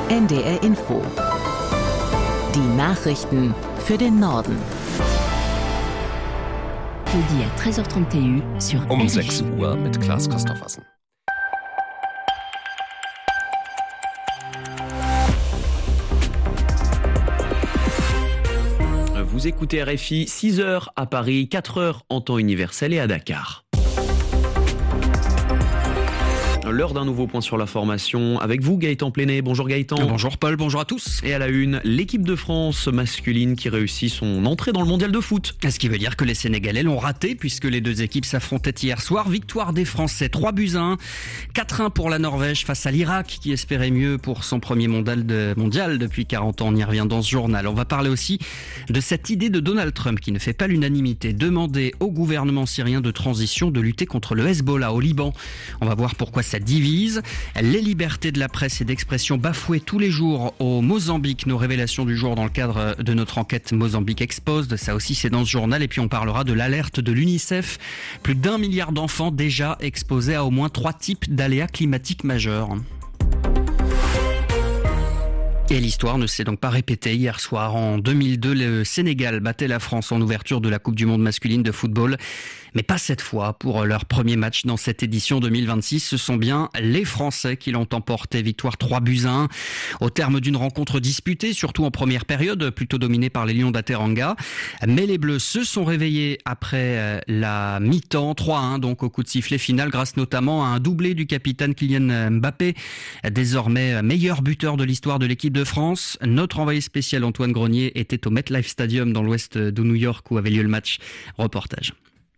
NDR Info. Die Nachrichten für den Norden. Jeudi à 13h30 TU sur RFI. 6 Uhr mit Klaas Christoffersen. Vous écoutez RFI, 6h à Paris, 4h en temps universel et à Dakar. L'heure d'un nouveau point sur la formation avec vous Gaëtan Pléné. Bonjour Gaëtan. Bonjour Paul, bonjour à tous. Et à la une, l'équipe de France masculine qui réussit son entrée dans le mondial de foot. Ce qui veut dire que les Sénégalais l'ont raté puisque les deux équipes s'affrontaient hier soir. Victoire des Français 3-1, 4-1 pour la Norvège face à l'Irak qui espérait mieux pour son premier mondial depuis 40 ans. On y revient dans ce journal. On va parler aussi de cette idée de Donald Trump qui ne fait pas l'unanimité. Demander au gouvernement syrien de transition de lutter contre le Hezbollah au Liban. On va voir pourquoi ça divise. Les libertés de la presse et d'expression bafouées tous les jours au Mozambique. Nos révélations du jour dans le cadre de notre enquête Mozambique Exposed. Ça aussi, c'est dans ce journal. Et puis, on parlera de l'alerte de l'UNICEF. Plus d'1 milliard d'enfants déjà exposés à au moins 3 types d'aléas climatiques majeurs. Et l'histoire ne s'est donc pas répétée hier soir. En 2002, le Sénégal battait la France en ouverture de la Coupe du Monde masculine de football. Mais pas cette fois. Pour leur premier match dans cette édition 2026, ce sont bien les Français qui l'ont emporté. Victoire 3-1 au terme d'une rencontre disputée, surtout en première période, plutôt dominée par les Lions d'Ateranga. Mais les Bleus se sont réveillés après la mi-temps, 3-1 donc au coup de sifflet final, grâce notamment à un doublé du capitaine Kylian Mbappé, désormais meilleur buteur de l'histoire de l'équipe de France. Notre envoyé spécial Antoine Grenier était au MetLife Stadium dans l'ouest de New York où avait lieu le match. Reportage.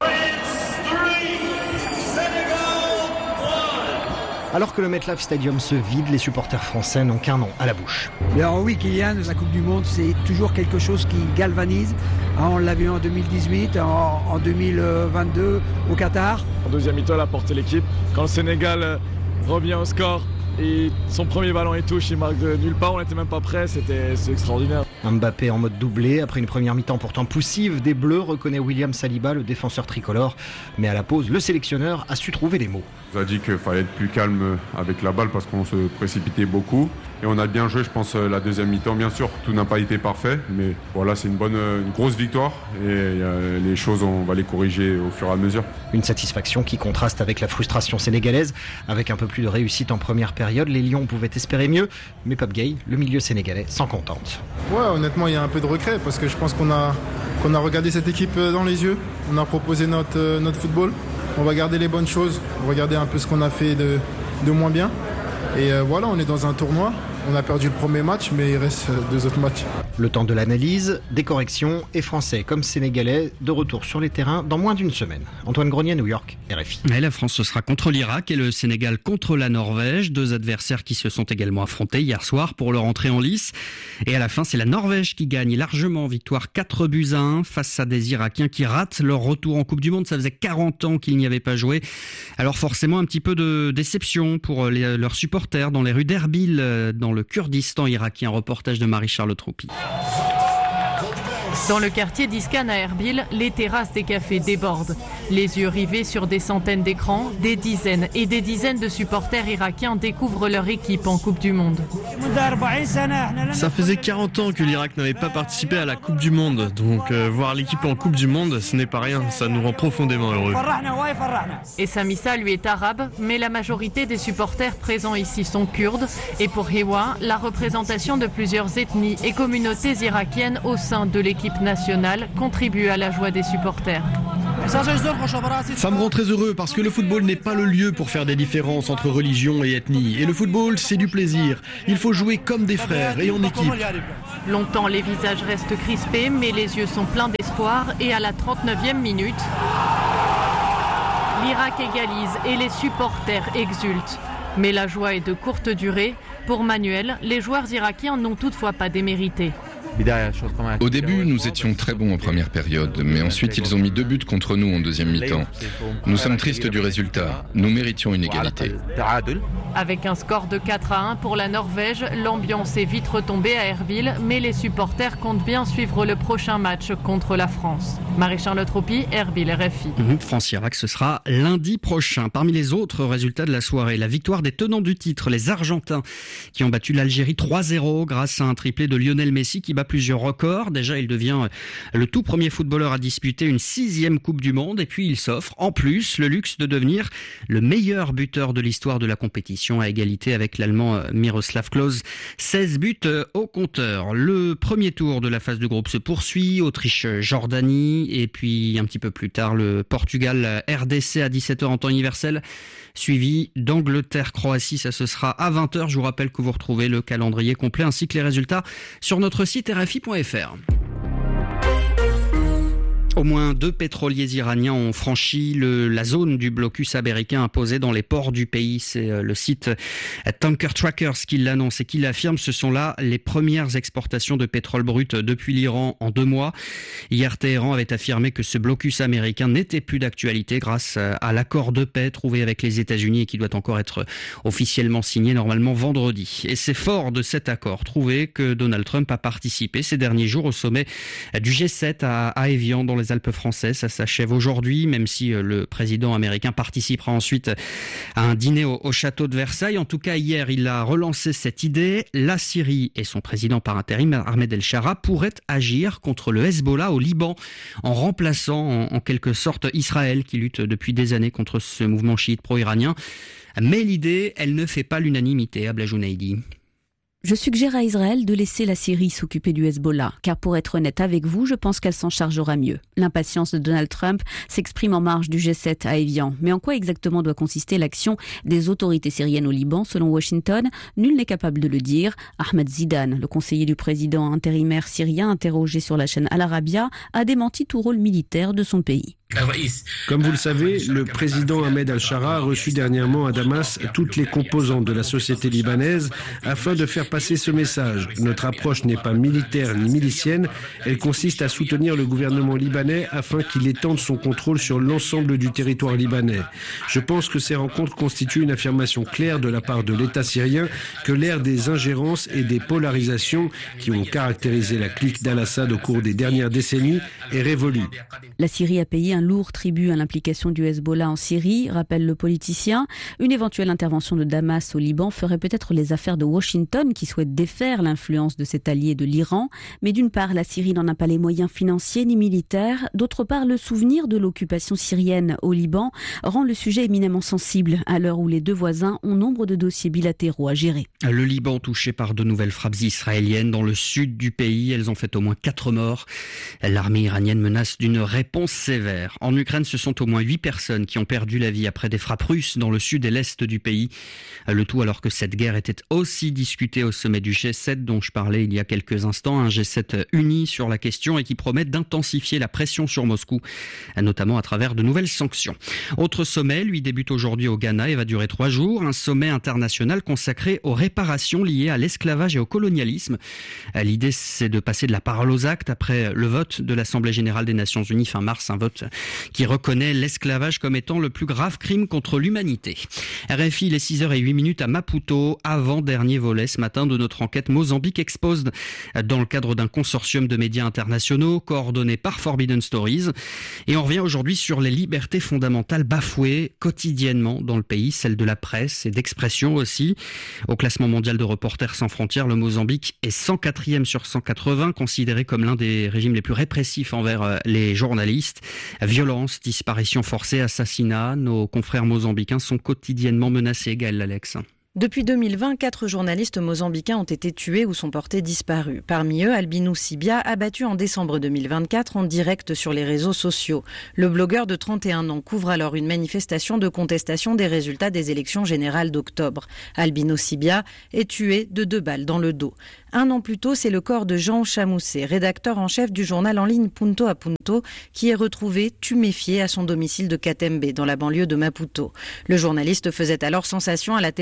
Alors que le MetLife Stadium se vide, les supporters français n'ont qu'un nom à la bouche. Alors oui, Kylian, la Coupe du Monde, c'est toujours quelque chose qui galvanise. On l'a vu en 2018, en 2022 au Qatar. En deuxième mi-temps, il a porté l'équipe. Quand le Sénégal revient au score et son premier ballon il touche, il marque de nulle part, on n'était même pas prêt, c'est extraordinaire. Mbappé en mode doublé, après une première mi-temps pourtant poussive des Bleus, reconnaît William Saliba, le défenseur tricolore. Mais à la pause, le sélectionneur a su trouver les mots. On a dit qu'il fallait être plus calme avec la balle parce qu'on se précipitait beaucoup. Et on a bien joué, je pense, la deuxième mi-temps, bien sûr. Tout n'a pas été parfait, mais voilà, c'est une grosse victoire. Et les choses, on va les corriger au fur et à mesure. Une satisfaction qui contraste avec la frustration sénégalaise. Avec un peu plus de réussite en première période, les Lions pouvaient espérer mieux. Mais Pape Gueye, le milieu sénégalais, s'en contente. Ouais, honnêtement, il y a un peu de regret parce que je pense qu'on a regardé cette équipe dans les yeux. On a proposé notre football. On va garder les bonnes choses. On va regarder un peu ce qu'on a fait de moins bien. Et voilà, on est dans un tournoi. On a perdu le premier match, mais il reste 2 autres matchs. Le temps de l'analyse, des corrections, et Français comme Sénégalais de retour sur les terrains dans moins d'une semaine. Antoine Grenier, New York, RFI. Et la France, ce sera contre l'Irak et le Sénégal contre la Norvège. 2 adversaires qui se sont également affrontés hier soir pour leur entrée en lice. Et à la fin, c'est la Norvège qui gagne largement. Victoire 4-1 face à des Irakiens qui ratent leur retour en Coupe du Monde. Ça faisait 40 ans qu'ils n'y avaient pas joué. Alors forcément, un petit peu de déception pour leurs supporters dans les rues d'Erbil, dans le Kurdistan irakien. Reportage de Marie-Charles Troupi. Dans le quartier d'Iskan à Erbil, les terrasses des cafés débordent. Les yeux rivés sur des centaines d'écrans, des dizaines et des dizaines de supporters irakiens découvrent leur équipe en Coupe du Monde. Ça faisait 40 ans que l'Irak n'avait pas participé à la Coupe du Monde. Donc voir l'équipe en Coupe du Monde, ce n'est pas rien. Ça nous rend profondément heureux. Et Samissa, lui, est arabe, mais la majorité des supporters présents ici sont kurdes. Et pour Hewa, la représentation de plusieurs ethnies et communautés irakiennes au sein de l'équipe nationale contribue à la joie des supporters. Ça me rend très heureux parce que le football n'est pas le lieu pour faire des différences entre religions et ethnies. Et le football, c'est du plaisir. Il faut jouer comme des frères et en équipe. Longtemps, les visages restent crispés, mais les yeux sont pleins d'espoir. Et à la 39e minute, l'Irak égalise et les supporters exultent. Mais la joie est de courte durée. Pour Manuel, les joueurs irakiens n'ont toutefois pas démérité. Au début, nous étions très bons en première période, mais ensuite ils ont mis 2 buts contre nous en deuxième mi-temps. Nous sommes tristes du résultat. Nous méritions une égalité. Avec un score de 4-1 pour la Norvège, l'ambiance est vite retombée à Erbil, mais les supporters comptent bien suivre le prochain match contre la France. Marie-Charlotte Ropy, Erbil, RFI. France-Irak, ce sera lundi prochain. Parmi les autres résultats de la soirée, la victoire des tenants du titre, les Argentins, qui ont battu l'Algérie 3-0 grâce à un triplé de Lionel Messi qui bat plusieurs records. Déjà, il devient le tout premier footballeur à disputer une 6e Coupe du Monde et puis il s'offre en plus le luxe de devenir le meilleur buteur de l'histoire de la compétition à égalité avec l'Allemand Miroslav Klose. 16 buts au compteur. Le premier tour de la phase de groupe se poursuit. Autriche-Jordanie et puis un petit peu plus tard le Portugal-RDC à 17h en temps universel, suivi d'Angleterre-Croatie. Ça, ce sera à 20h. Je vous rappelle que vous retrouvez le calendrier complet ainsi que les résultats sur notre site rfi.fr. Au moins 2 pétroliers iraniens ont franchi la zone du blocus américain imposé dans les ports du pays. C'est le site Tanker Trackers qui l'annonce et qui l'affirme. Ce sont là les premières exportations de pétrole brut depuis l'Iran en 2 mois. Hier, Téhéran avait affirmé que ce blocus américain n'était plus d'actualité grâce à l'accord de paix trouvé avec les États-Unis et qui doit encore être officiellement signé normalement vendredi. Et c'est fort de cet accord trouvé que Donald Trump a participé ces derniers jours au sommet du G7 à Évian dans les Alpes françaises. Ça s'achève aujourd'hui, même si le président américain participera ensuite à un dîner au château de Versailles. En tout cas, hier, il a relancé cette idée. La Syrie et son président par intérim, Ahmed El-Shara, pourraient agir contre le Hezbollah au Liban en remplaçant en quelque sorte Israël qui lutte depuis des années contre ce mouvement chiite pro-iranien. Mais l'idée, elle ne fait pas l'unanimité, Abla Jounaidi. Je suggère à Israël de laisser la Syrie s'occuper du Hezbollah, car pour être honnête avec vous, je pense qu'elle s'en chargera mieux. L'impatience de Donald Trump s'exprime en marge du G7 à Évian. Mais en quoi exactement doit consister l'action des autorités syriennes au Liban, selon Washington? Nul n'est capable de le dire. Ahmed Zidane, le conseiller du président intérimaire syrien, interrogé sur la chaîne Al Arabiya, a démenti tout rôle militaire de son pays. Comme vous le savez, le président Ahmed Al-Shara a reçu dernièrement à Damas toutes les composantes de la société libanaise afin de faire passer ce message. Notre approche n'est pas militaire ni milicienne, elle consiste à soutenir le gouvernement libanais afin qu'il étende son contrôle sur l'ensemble du territoire libanais. Je pense que ces rencontres constituent une affirmation claire de la part de l'État syrien que l'ère des ingérences et des polarisations qui ont caractérisé la clique d'Al-Assad au cours des dernières décennies est révolue. La Syrie a payé un lourd tribut à l'implication du Hezbollah en Syrie, rappelle le politicien. Une éventuelle intervention de Damas au Liban ferait peut-être les affaires de Washington qui souhaite défaire l'influence de cet allié de l'Iran. Mais d'une part, la Syrie n'en a pas les moyens financiers ni militaires. D'autre part, le souvenir de l'occupation syrienne au Liban rend le sujet éminemment sensible à l'heure où les deux voisins ont nombre de dossiers bilatéraux à gérer. Le Liban touché par de nouvelles frappes israéliennes dans le sud du pays. Elles ont fait au moins 4 morts. L'armée iranienne menace d'une réponse sévère. En Ukraine, ce sont au moins 8 personnes qui ont perdu la vie après des frappes russes dans le sud et l'est du pays. Le tout alors que cette guerre était aussi discutée au sommet du G7 dont je parlais il y a quelques instants. Un G7 uni sur la question et qui promet d'intensifier la pression sur Moscou, notamment à travers de nouvelles sanctions. Autre sommet, lui, débute aujourd'hui au Ghana et va durer 3 jours. Un sommet international consacré aux réparations liées à l'esclavage et au colonialisme. L'idée, c'est de passer de la parole aux actes après le vote de l'Assemblée générale des Nations unies fin mars, un vote qui reconnaît l'esclavage comme étant le plus grave crime contre l'humanité. RFI, il est 6h08 à Maputo, avant-dernier volet ce matin de notre enquête Mozambique Exposed, dans le cadre d'un consortium de médias internationaux coordonné par Forbidden Stories. Et on revient aujourd'hui sur les libertés fondamentales bafouées quotidiennement dans le pays, celles de la presse et d'expression aussi. Au classement mondial de Reporters sans frontières, le Mozambique est 104e sur 180, considéré comme l'un des régimes les plus répressifs envers les journalistes. Violence, disparition forcée, assassinat, nos confrères mozambicains sont quotidiennement menacés. Gaël Alex. Depuis 2020, 4 journalistes mozambicains ont été tués ou sont portés disparus. Parmi eux, Albino Sibia, abattu en décembre 2024 en direct sur les réseaux sociaux. Le blogueur de 31 ans couvre alors une manifestation de contestation des résultats des élections générales d'octobre. Albino Sibia est tué de 2 balles dans le dos. 1 an plus tôt, c'est le corps de Jean Chamoussé, rédacteur en chef du journal en ligne Punto a Punto, qui est retrouvé tuméfié à son domicile de Katembe, dans la banlieue de Maputo. Le journaliste faisait alors sensation à la télévision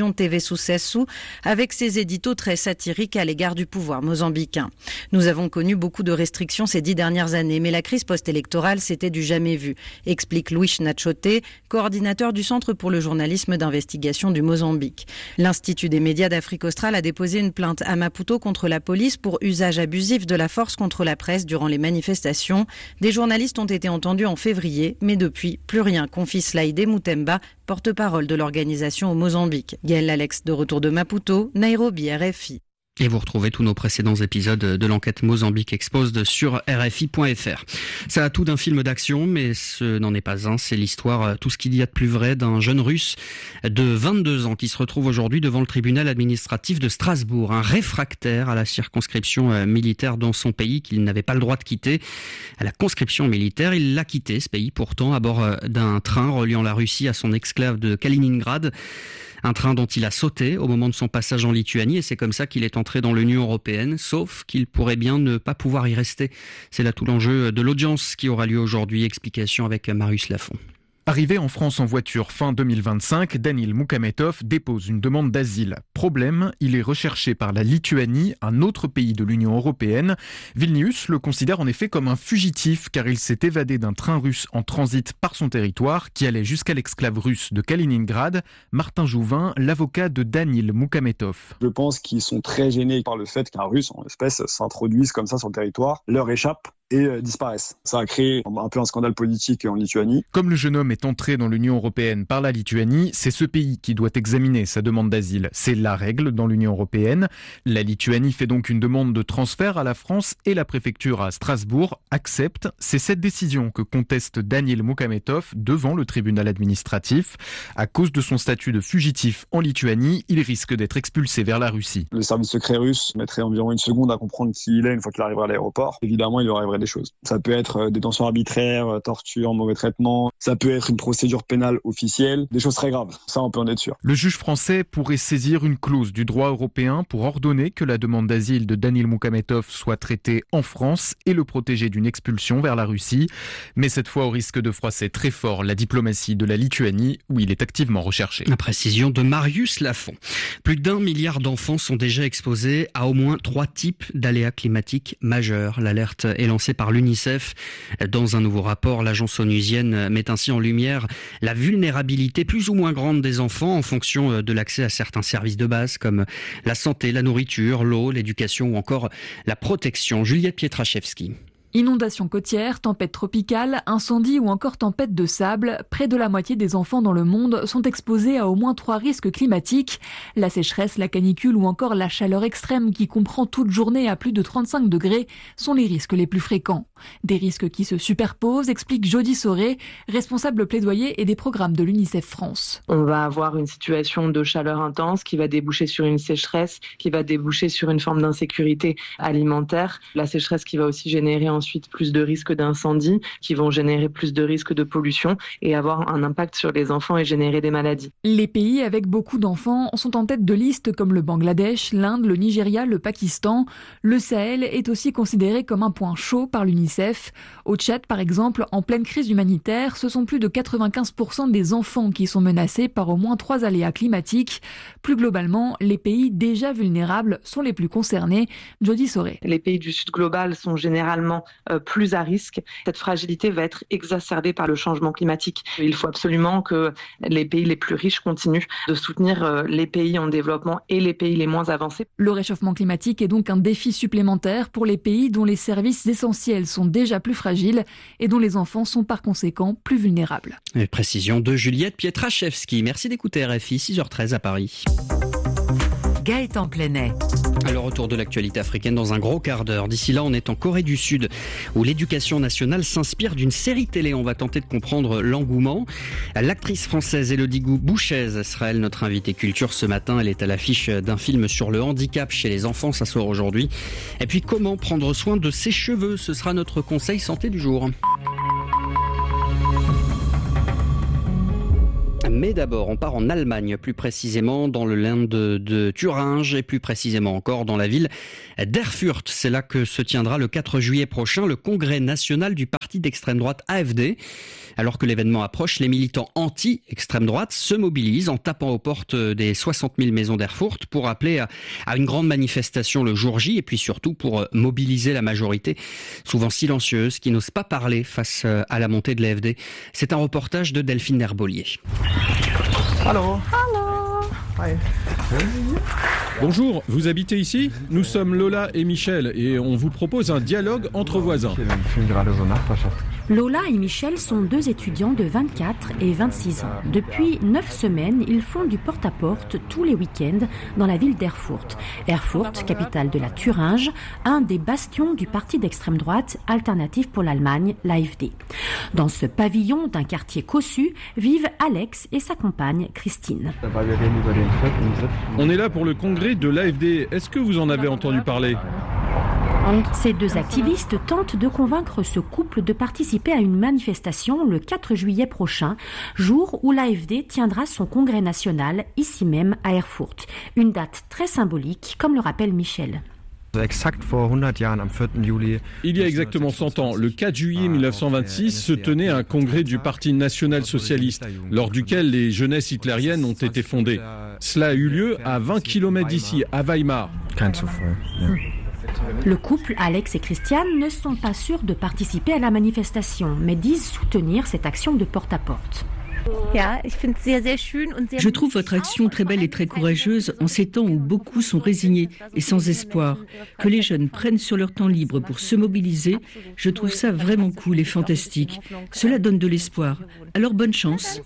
télévision TV Sucesso avec ses éditos très satiriques à l'égard du pouvoir mozambicain. Nous avons connu beaucoup de restrictions ces 10 dernières années, mais la crise post-électorale, c'était du jamais vu, explique Luis Nachote, coordinateur du Centre pour le journalisme d'investigation du Mozambique. L'Institut des médias d'Afrique australe a déposé une plainte à Maputo contre la police pour usage abusif de la force contre la presse durant les manifestations. Des journalistes ont été entendus en février, mais depuis, plus rien, confie Slaïdé Moutemba, porte-parole de l'organisation au Mozambique. Gaël Alex, de retour de Maputo, Nairobi, RFI. Et vous retrouvez tous nos précédents épisodes de l'enquête Mozambique Exposed sur RFI.fr. Ça a tout d'un film d'action, mais ce n'en est pas un. C'est l'histoire, tout ce qu'il y a de plus vrai, d'un jeune Russe de 22 ans qui se retrouve aujourd'hui devant le tribunal administratif de Strasbourg. Un réfractaire à la circonscription militaire dans son pays qu'il n'avait pas le droit de quitter. À la conscription militaire, il l'a quitté, ce pays, pourtant, à bord d'un train reliant la Russie à son exclave de Kaliningrad. Un train dont il a sauté au moment de son passage en Lituanie, et c'est comme ça qu'il est entré dans l'Union européenne, sauf qu'il pourrait bien ne pas pouvoir y rester. C'est là tout l'enjeu de l'audience qui aura lieu aujourd'hui. Explication avec Marius Lafont. Arrivé en France en voiture fin 2025, Danil Moukametov dépose une demande d'asile. Problème, il est recherché par la Lituanie, un autre pays de l'Union européenne. Vilnius le considère en effet comme un fugitif car il s'est évadé d'un train russe en transit par son territoire qui allait jusqu'à l'exclave russe de Kaliningrad. Martin Jouvin, l'avocat de Danil Moukametov. Je pense qu'ils sont très gênés par le fait qu'un Russe, en espèce, s'introduise comme ça sur le territoire, leur échappe et disparaissent. Ça a créé un peu un scandale politique en Lituanie. Comme le jeune homme est entré dans l'Union européenne par la Lituanie, c'est ce pays qui doit examiner sa demande d'asile. C'est la règle dans l'Union européenne. La Lituanie fait donc une demande de transfert à la France et la préfecture à Strasbourg accepte. C'est cette décision que conteste Danil Moukametov devant le tribunal administratif. À cause de son statut de fugitif en Lituanie, il risque d'être expulsé vers la Russie. Le service secret russe mettrait environ une seconde à comprendre qui il est une fois qu'il arrivera à l'aéroport. Évidemment, il lui arriverait des choses. Ça peut être détention arbitraire, torture, mauvais traitement. Ça peut être une procédure pénale officielle. Des choses très graves. Ça, on peut en être sûr. Le juge français pourrait saisir une clause du droit européen pour ordonner que la demande d'asile de Danil Moukametov soit traitée en France et le protéger d'une expulsion vers la Russie. Mais cette fois au risque de froisser très fort la diplomatie de la Lituanie où il est activement recherché. La précision de Marius Lafont. Plus d'1 milliard d'enfants sont déjà exposés à au moins 3 types d'aléas climatiques majeurs. L'alerte est lancée par l'UNICEF. Dans un nouveau rapport, l'agence onusienne met ainsi en lumière la vulnérabilité plus ou moins grande des enfants en fonction de l'accès à certains services de base comme la santé, la nourriture, l'eau, l'éducation ou encore la protection. Juliette Pietraszewski. Inondations côtières, tempêtes tropicales, incendies ou encore tempêtes de sable, près de la moitié des enfants dans le monde sont exposés à au moins 3 risques climatiques. La sécheresse, la canicule ou encore la chaleur extrême qui comprend toute journée à plus de 35 degrés sont les risques les plus fréquents. Des risques qui se superposent, explique Jody Soré, responsable plaidoyer et des programmes de l'UNICEF France. On va avoir une situation de chaleur intense qui va déboucher sur une sécheresse, qui va déboucher sur une forme d'insécurité alimentaire. La sécheresse qui va aussi générer ensuite plus de risques d'incendie, qui vont générer plus de risques de pollution et avoir un impact sur les enfants et générer des maladies. Les pays avec beaucoup d'enfants sont en tête de liste comme le Bangladesh, l'Inde, le Nigeria, le Pakistan. Le Sahel est aussi considéré comme un point chaud par l'UNICEF. Au Tchad, par exemple, en pleine crise humanitaire, ce sont plus de 95% des enfants qui sont menacés par au moins 3 aléas climatiques. Plus globalement, les pays déjà vulnérables sont les plus concernés. Jody Soré. Les pays du Sud global sont généralement plus à risque. Cette fragilité va être exacerbée par le changement climatique. Il faut absolument que les pays les plus riches continuent de soutenir les pays en développement et les pays les moins avancés. Le réchauffement climatique est donc un défi supplémentaire pour les pays dont les services essentiels sont déjà plus fragiles et dont les enfants sont par conséquent plus vulnérables. Et précision de Juliette Pietraszewski. Merci d'écouter RFI, 6h13 à Paris. Gaëtan Plenet. Le retour de l'actualité africaine dans un gros quart d'heure. D'ici là, on est en Corée du Sud, où l'éducation nationale s'inspire d'une série télé. On va tenter de comprendre l'engouement. L'actrice française Élodie Bouchez sera, elle, notre invitée culture ce matin. Elle est à l'affiche d'un film sur le handicap chez les enfants. Ça sort aujourd'hui. Et puis, comment prendre soin de ses cheveux? Ce sera notre conseil santé du jour. Mais d'abord, on part en Allemagne, plus précisément dans le land de Thuringe et plus précisément encore dans la ville d'Erfurt. C'est là que se tiendra le 4 juillet prochain le congrès national du parti d'extrême droite AfD. Alors que l'événement approche, les militants anti-extrême droite se mobilisent en tapant aux portes des 60 000 maisons d'Erfurt pour appeler à une grande manifestation le jour J et puis surtout pour mobiliser la majorité, souvent silencieuse, qui n'ose pas parler face à la montée de l'AfD. C'est un reportage de Delphine Herbolier. Allô. Hi. Bonjour, vous habitez ici ? Nous sommes Lola et Michel et on vous propose un dialogue entre voisins. Lola et Michel sont deux étudiants de 24 et 26 ans. Depuis 9 semaines, ils font du porte-à-porte tous les week-ends dans la ville d'Erfurt. Erfurt, capitale de la Thuringe, un des bastions du parti d'extrême droite Alternative pour l'Allemagne, l'AfD. Dans ce pavillon d'un quartier cossu vivent Alex et sa compagne Christine. On est là pour le congrès de l'AfD. Est-ce que vous en avez entendu parler ? Ces deux activistes tentent de convaincre ce couple de participer à une manifestation le 4 juillet prochain, jour où l'AfD tiendra son congrès national ici même à Erfurt. Une date très symbolique, comme le rappelle Michel. Il y a exactement 100 ans, le 4 juillet 1926, se tenait un congrès du Parti national-socialiste, lors duquel les jeunesses hitlériennes ont été fondées. Cela a eu lieu à 20 km d'ici, à Weimar. Le couple, Alex et Christiane, ne sont pas sûrs de participer à la manifestation, mais disent soutenir cette action de porte-à-porte. Je trouve votre action très belle et très courageuse en ces temps où beaucoup sont résignés et sans espoir. Que les jeunes prennent sur leur temps libre pour se mobiliser, je trouve ça vraiment cool et fantastique. Cela donne de l'espoir. Alors bonne chance.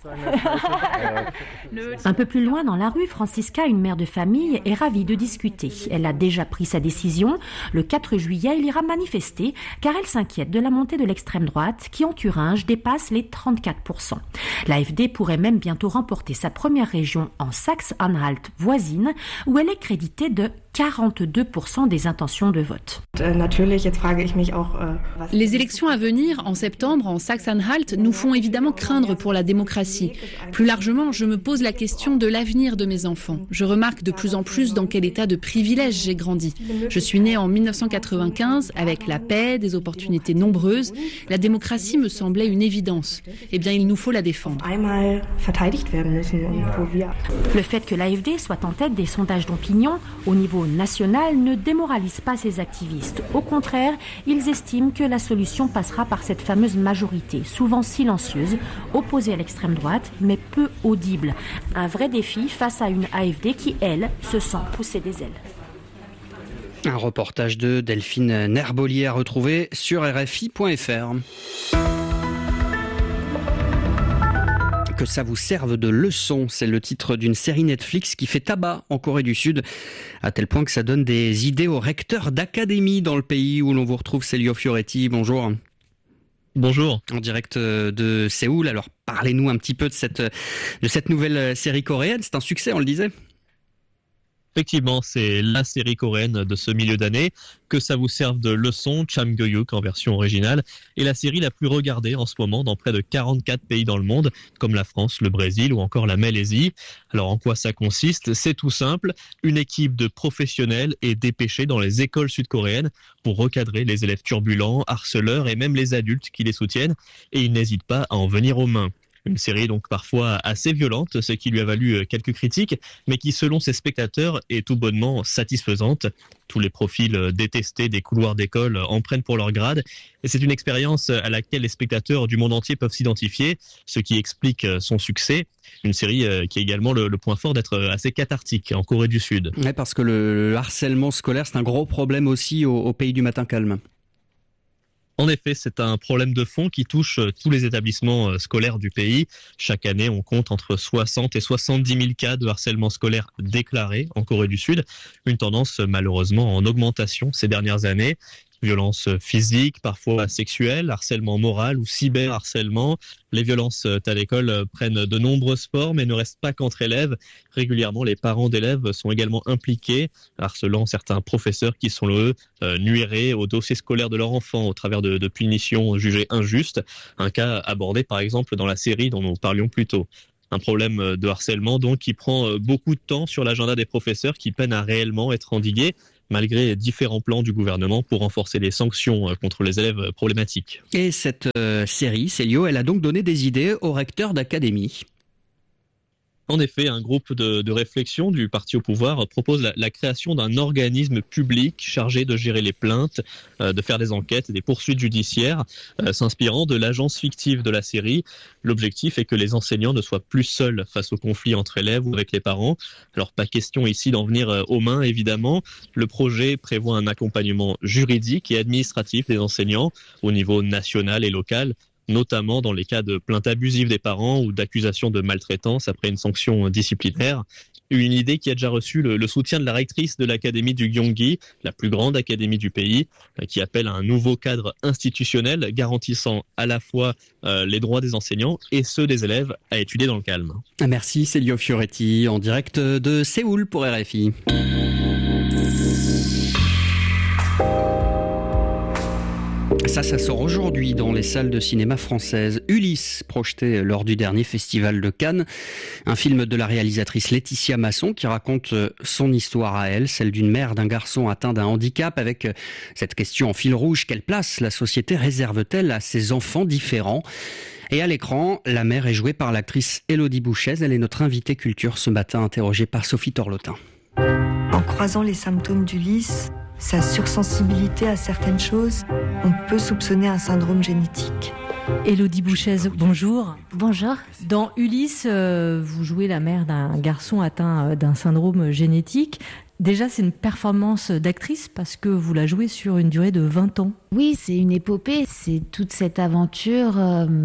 Un peu plus loin dans la rue, Francisca, une mère de famille, est ravie de discuter. Elle a déjà pris sa décision. Le 4 juillet, elle ira manifester car elle s'inquiète de la montée de l'extrême droite qui en Thuringe dépasse les 34%. L'AfD pourrait même bientôt remporter sa première région en Saxe-Anhalt voisine où elle est créditée de 42% des intentions de vote. Les élections à venir en septembre en Saxe-Anhalt nous font évidemment craindre pour la démocratie. Plus largement, je me pose la question de l'avenir de mes enfants. Je remarque de plus en plus dans quel état de privilège j'ai grandi. Je suis née en 1995 avec la paix, des opportunités nombreuses. La démocratie me semblait une évidence. Eh bien, il nous faut la défendre. Le fait que l'AfD soit en tête des sondages d'opinion au niveau national ne démoralise pas ces activistes. Au contraire, ils estiment que la solution passera par cette fameuse majorité, souvent silencieuse, opposée à l'extrême droite, mais peu audible. Un vrai défi face à une AfD qui, elle, se sent pousser des ailes. Un reportage de Delphine Herbolier à retrouver sur RFI.fr. Que ça vous serve de leçon, c'est le titre d'une série Netflix qui fait tabac en Corée du Sud, à tel point que ça donne des idées aux recteurs d'académie dans le pays où l'on vous retrouve. Célio Fioretti, bonjour. Bonjour. En direct de Séoul, alors parlez-nous un petit peu de cette nouvelle série coréenne, c'est un succès, on le disait. Effectivement, c'est la série coréenne de ce milieu d'année. Que ça vous serve de leçon, Chamgyeok en version originale, est la série la plus regardée en ce moment dans près de 44 pays dans le monde, comme la France, le Brésil ou encore la Malaisie. Alors en quoi ça consiste ? C'est tout simple, une équipe de professionnels est dépêchée dans les écoles sud-coréennes pour recadrer les élèves turbulents, harceleurs et même les adultes qui les soutiennent, et ils n'hésitent pas à en venir aux mains. Une série donc parfois assez violente, ce qui lui a valu quelques critiques, mais qui selon ses spectateurs est tout bonnement satisfaisante. Tous les profils détestés des couloirs d'école en prennent pour leur grade, et c'est une expérience à laquelle les spectateurs du monde entier peuvent s'identifier, ce qui explique son succès. Une série qui a également le point fort d'être assez cathartique en Corée du Sud. Ouais, parce que le harcèlement scolaire, c'est un gros problème aussi au pays du matin calme. En effet, c'est un problème de fond qui touche tous les établissements scolaires du pays. Chaque année, on compte entre 60 et 70 000 cas de harcèlement scolaire déclarés en Corée du Sud. Une tendance malheureusement en augmentation ces dernières années. Violences physiques, parfois sexuelles, harcèlement moral ou cyberharcèlement. Les violences à l'école prennent de nombreuses formes et ne restent pas qu'entre élèves. Régulièrement, les parents d'élèves sont également impliqués, harcelant certains professeurs qui sont, eux, nuérés au dossier scolaire de leur enfant au travers de punitions jugées injustes. Un cas abordé, par exemple, dans la série dont nous parlions plus tôt. Un problème de harcèlement donc qui prend beaucoup de temps sur l'agenda des professeurs qui peinent à réellement être endigués malgré différents plans du gouvernement pour renforcer les sanctions contre les élèves problématiques. Et cette série, Célio, elle a donc donné des idées aux recteurs d'académie. En effet, un groupe de réflexion du parti au pouvoir propose la création d'un organisme public chargé de gérer les plaintes, de faire des enquêtes et des poursuites judiciaires, s'inspirant de l'agence fictive de la série. L'objectif est que les enseignants ne soient plus seuls face aux conflits entre élèves ou avec les parents. Alors pas question ici d'en venir aux mains, évidemment. Le projet prévoit un accompagnement juridique et administratif des enseignants au niveau national et local, notamment dans les cas de plaintes abusives des parents ou d'accusations de maltraitance après une sanction disciplinaire. Une idée qui a déjà reçu le soutien de la rectrice de l'académie du Gyeonggi, la plus grande académie du pays, qui appelle à un nouveau cadre institutionnel garantissant à la fois les droits des enseignants et ceux des élèves à étudier dans le calme. Merci Célio Fioretti, en direct de Séoul pour RFI. Ça sort aujourd'hui dans les salles de cinéma françaises. Ulysse, projeté lors du dernier festival de Cannes. Un film de la réalisatrice Laetitia Masson qui raconte son histoire à elle, celle d'une mère d'un garçon atteint d'un handicap, avec cette question en fil rouge: quelle place la société réserve-t-elle à ses enfants différents ? Et à l'écran, la mère est jouée par l'actrice Élodie Bouchez. Elle est notre invitée culture ce matin, interrogée par Sophie Torlotin. En croisant les symptômes d'Ulysse, sa sursensibilité à certaines choses, on peut soupçonner un syndrome génétique. Élodie Bouchez, bonjour. Bonjour. Dans Ulysse, vous jouez la mère d'un garçon atteint d'un syndrome génétique. Déjà, c'est une performance d'actrice parce que vous la jouez sur une durée de 20 ans. Oui, c'est une épopée, c'est toute cette aventure,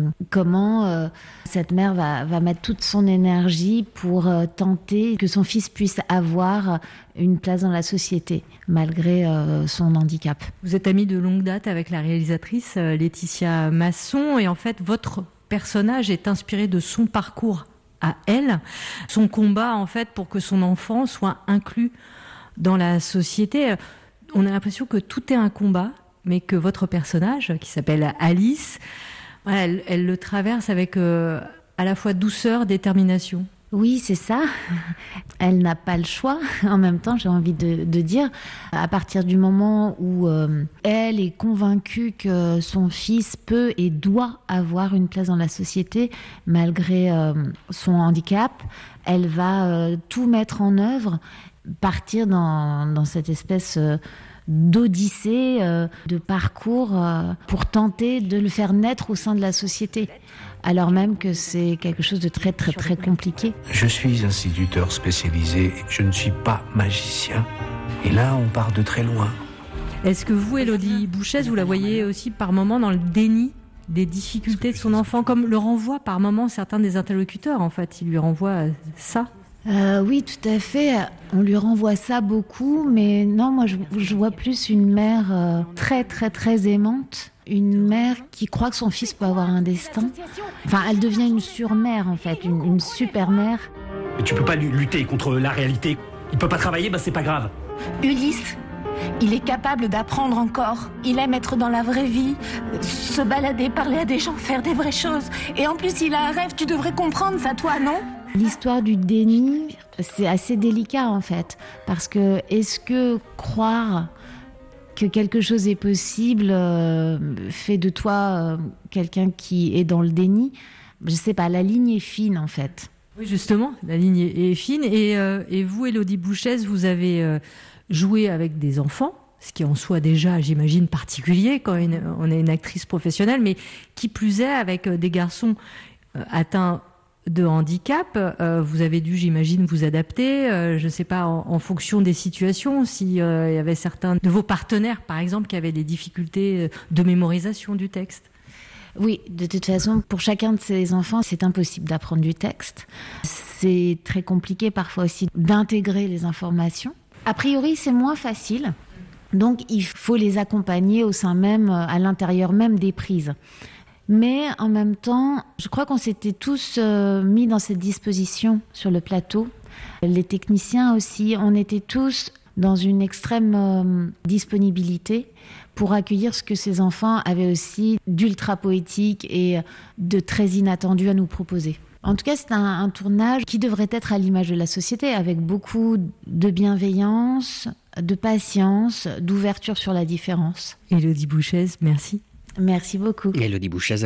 comment cette mère va mettre toute son énergie pour tenter que son fils puisse avoir une place dans la société, malgré son handicap. Vous êtes amie de longue date avec la réalisatrice Laetitia Masson et en fait, votre personnage est inspiré de son parcours à elle, son combat en fait pour que son enfant soit inclus dans la société. On a l'impression que tout est un combat, mais que votre personnage, qui s'appelle Alice, voilà, elle le traverse avec à la fois douceur, détermination. Oui, c'est ça. Elle n'a pas le choix. En même temps, j'ai envie de dire, à partir du moment où elle est convaincue que son fils peut et doit avoir une place dans la société, malgré son handicap, elle va tout mettre en œuvre, partir dans cette espèce d'odyssée, de parcours pour tenter de le faire naître au sein de la société, alors même que c'est quelque chose de très très très compliqué. Je suis instituteur spécialisé, je ne suis pas magicien. Et là, on part de très loin. Est-ce que vous, Élodie Bouchez, vous la voyez aussi par moments dans le déni des difficultés de son enfant, comme le renvoient par moments certains des interlocuteurs, en fait, ils lui renvoient ça? Oui, tout à fait. On lui renvoie ça beaucoup, mais non, moi je vois plus une mère très très très aimante, une mère qui croit que son fils peut avoir un destin. Enfin, elle devient une surmère en fait, une super mère. Mais tu peux pas lutter contre la réalité. Il peut pas travailler, c'est pas grave. Ulysse, il est capable d'apprendre encore. Il aime être dans la vraie vie, se balader, parler à des gens, faire des vraies choses. Et en plus, il a un rêve, tu devrais comprendre ça, toi, non ? L'histoire du déni, c'est assez délicat en fait, parce que est-ce que croire que quelque chose est possible fait de toi quelqu'un qui est dans le déni? Je sais pas, la ligne est fine en fait. Oui, justement, la ligne est fine. Et vous, Élodie Bouchez, vous avez joué avec des enfants, ce qui en soi déjà, j'imagine, particulier quand on est une actrice professionnelle, mais qui plus est avec des garçons atteints de handicap. Vous avez dû, j'imagine, vous adapter, je ne sais pas, en fonction des situations, s'il y avait certains de vos partenaires, par exemple, qui avaient des difficultés de mémorisation du texte. Oui, de toute façon, pour chacun de ces enfants, c'est impossible d'apprendre du texte. C'est très compliqué parfois aussi d'intégrer les informations. A priori, c'est moins facile, donc il faut les accompagner au sein même, à l'intérieur même des prises. Mais en même temps, je crois qu'on s'était tous mis dans cette disposition sur le plateau. Les techniciens aussi, on était tous dans une extrême disponibilité pour accueillir ce que ces enfants avaient aussi d'ultra poétique et de très inattendu à nous proposer. En tout cas, c'est un tournage qui devrait être à l'image de la société, avec beaucoup de bienveillance, de patience, d'ouverture sur la différence. Élodie Bouchez, merci. Merci beaucoup. Élodie Bouchez.